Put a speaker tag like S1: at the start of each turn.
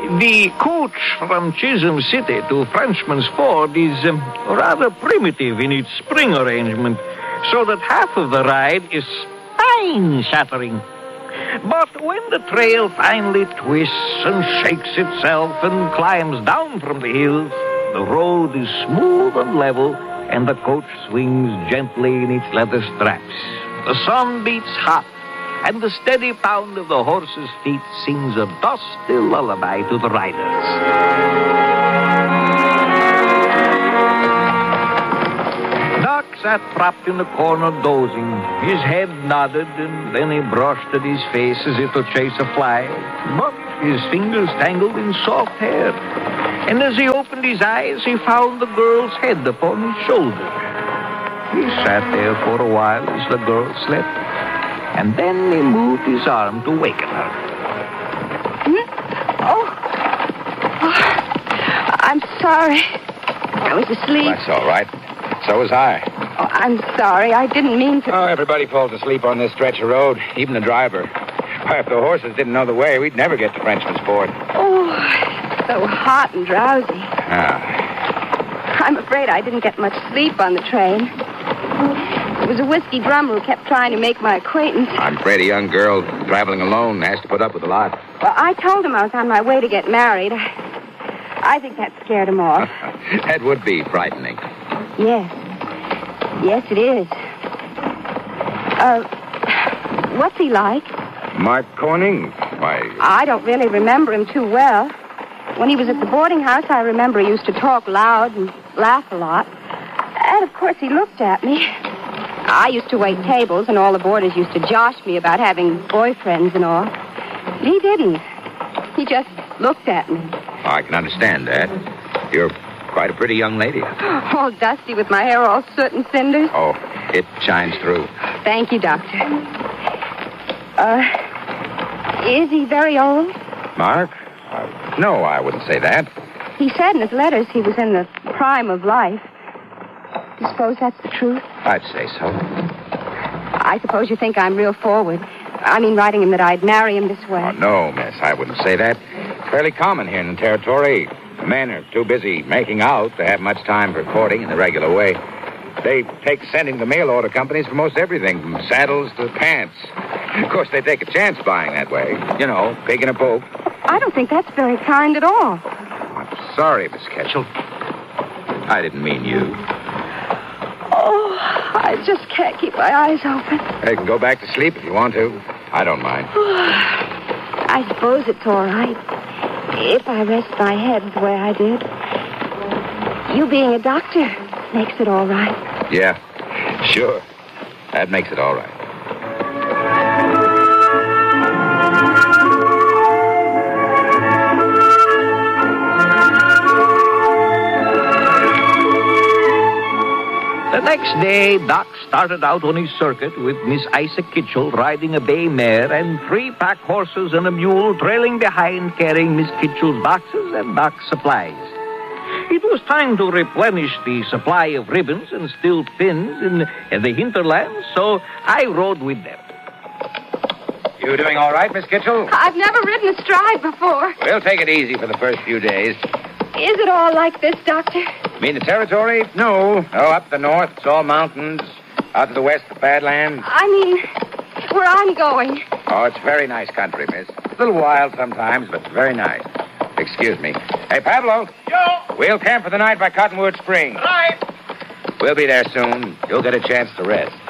S1: The coach from Chisholm City to Frenchman's Ford is rather primitive in its spring arrangement, so that half of the ride is spine-shattering. But when the trail finally twists and shakes itself and climbs down from the hills, the road is smooth and level, and the coach swings gently in its leather straps. The sun beats hot, and the steady pound of the horse's feet sings a dusty lullaby to the riders. Doc sat propped in the corner dozing. His head nodded, and then he brushed at his face as if to chase a fly. But his fingers tangled in soft hair. And as he opened his eyes, he found the girl's head upon his shoulder. He sat there for a while as the girl slept, and then he moved his arm to waken her.
S2: Oh, I'm sorry. I was asleep.
S3: That's all right. So was I.
S2: Oh, I'm sorry. I didn't mean to.
S3: Oh, everybody falls asleep on this stretch of road, even the driver. Why, if the horses didn't know the way, we'd never get to Frenchman's Ford.
S2: Oh, so hot and drowsy.
S3: Ah.
S2: I'm afraid I didn't get much sleep on the train. It was a whiskey drummer who kept trying to make my acquaintance.
S3: I'm afraid a young girl traveling alone has to put up with a lot.
S2: Well, I told him I was on my way to get married. I think that scared him off.
S3: That would be frightening.
S2: Yes. Yes, it is. What's he like?
S3: Mark Corning? Why...
S2: I don't really remember him too well. When he was at the boarding house, I remember he used to talk loud and laugh a lot. And, of course, he looked at me. I used to wait tables, and all the boarders used to josh me about having boyfriends and all. He didn't. He just looked at me.
S3: Oh, I can understand that. You're quite a pretty young lady.
S2: All dusty with my hair all soot and cinders.
S3: Oh, it shines through.
S2: Thank you, Doctor. Is he very old?
S3: Mark? No, I wouldn't say that.
S2: He said in his letters he was in the prime of life. You suppose that's the truth?
S3: I'd say so.
S2: I suppose you think I'm real forward. I mean, writing him that I'd marry him this way.
S3: Oh, no, miss, I wouldn't say that. It's fairly common here in the territory. Men are too busy making out to have much time for courting in the regular way. They take sending the mail order companies for most everything, from saddles to pants. Of course, they take a chance buying that way. You know, pig in a poke.
S2: I don't think that's very kind at all.
S3: I'm sorry, Miss Ketchel. I didn't mean you.
S2: Oh, I just can't keep my eyes open.
S3: You can go back to sleep if you want to. I don't mind.
S2: I suppose it's all right. If I rest my head the way I did. You being a doctor makes it all right.
S3: Yeah, sure. That makes it all right.
S1: The next day, Doc started out on his circuit with Miss Isa Kitchell riding a bay mare and 3 pack horses and a mule trailing behind carrying Miss Kitchell's boxes and Doc's supplies. It was time to replenish the supply of ribbons and steel pins in the hinterlands, so I rode with them.
S3: You doing all right, Miss Kitchell?
S2: I've never ridden astride before.
S3: We'll take it easy for the first few days.
S2: Is it all like this, Doctor?
S3: Mean the territory? No. Oh, up the north, it's all mountains. Out to the west, the Badlands.
S2: I mean, where I'm going.
S3: Oh, it's very nice country, miss. A little wild sometimes, but very nice. Excuse me. Hey, Pablo.
S4: Yo!
S3: We'll camp for the night by Cottonwood Springs.
S4: Right!
S3: We'll be there soon. You'll get a chance to rest.